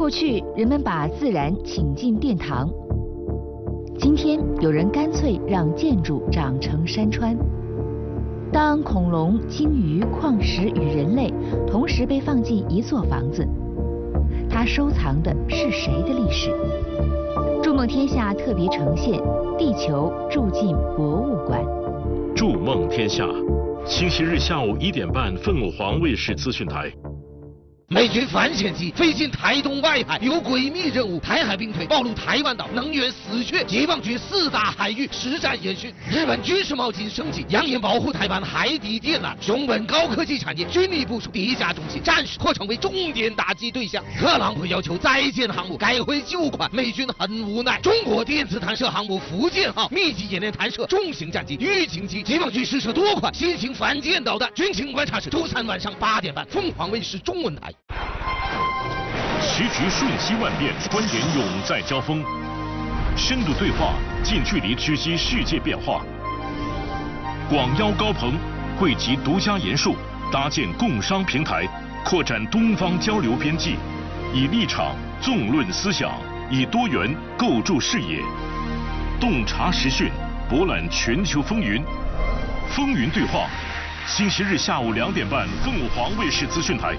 过去，人们把自然请进殿堂，今天有人干脆让建筑长成山川。当恐龙、鲸鱼、矿石与人类同时被放进一座房子，它收藏的是谁的历史？筑梦天下特别呈现《地球住进博物馆》。 筑梦天下，星期日下午1点半，凤凰卫视资讯台。 美军反潜机飞进台东外海，有诡秘任务。台海兵推暴露台湾岛能源死穴，解放军4大海域实战演训。日本军事冒进升级，扬言保护台湾海底电缆。熊本高科技产业军力部署地下中心，战时或成为重点打击对象。特朗普要求再建航母，改回旧款，美军很无奈。中国电子弹射航母福建号密集演练弹射重型战机、预警机，解放军试射多款新型反舰导弹。军情观察室，周3晚上8点半，凤凰卫视中文台。 时局瞬息万变，观点永在交锋，深度对话，近距离直击世界变化。广邀高朋，汇集独家研述，搭建共商平台，扩展东方交流边际，以立场纵论思想，以多元构筑视野，洞察时讯，博览全球风云。风云对话，星期日下午2点半，凤凰卫视资讯台。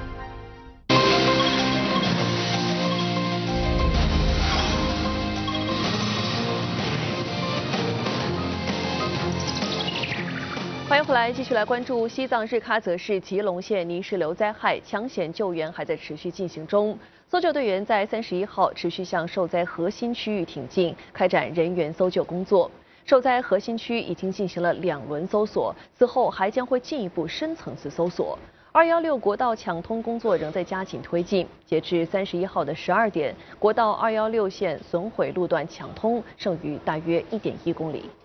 欢迎回来，继续来关注西藏日喀则市吉隆县泥石流灾害，抢险救援还在持续进行中。搜救队员在31号持续向受灾核心区域挺进，开展人员搜救工作。受灾核心区已经进行了2轮搜索，此后还将会进一步深层次搜索。216国道抢通工作仍在加紧推进，截至31号的12点，国道216线损毁路段抢通，剩余大约1.1公里。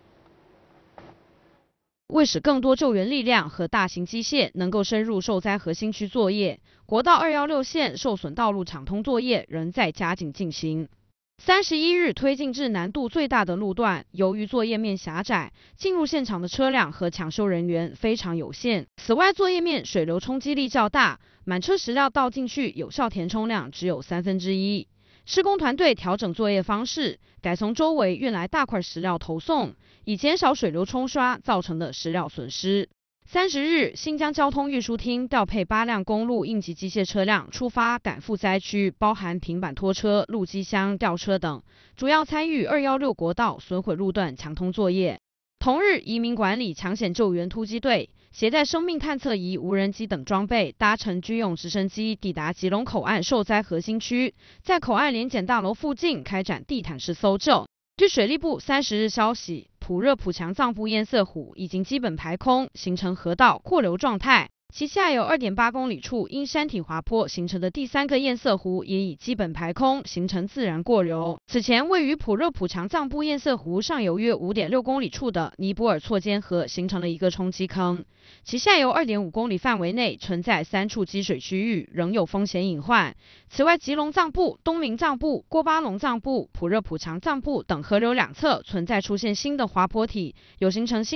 为使更多救援力量和大型机械能够深入受灾核心区作业，国道216线受损道路抢通作业仍在加紧进行。31日推进至难度最大的路段，由于作业面狭窄，进入现场的车辆和抢修人员非常有限。此外，作业面水流冲击力较大，满车石料倒进去有效填充量只有1/3。施工团队调整作业方式，改从周围运来大块石料投送，以减少水流冲刷造成的石料损失。30日，新疆交通运输厅调配8辆公路应急机械车辆出发赶赴灾区，包含平板拖车、路基箱、吊车等，主要参与216国道损毁路段抢通作业。同日，移民管理抢险救援突击队携带生命探测仪、无人机等装备，搭乘军用直升机抵达吉隆口岸受灾核心区，在口岸联检大楼附近开展地毯式搜救。据水利部30日消息，普热普强藏布堰塞湖已经基本排空，形成河道扩流状态，其下有2.8公里处因山体滑坡形成的第3个堰塞湖也已基本排空，形成自然过流。此前位于普热普强藏布堰塞湖上游约5.6公里处的尼泊尔错间河形成了一个冲击坑，其下游2.5公里范围内存在3处积水区域，仍有风险隐患。此外，吉隆藏布、东明藏布、郭巴隆藏布、普热普强藏布等河流两侧存在出现新的滑坡体，有形成新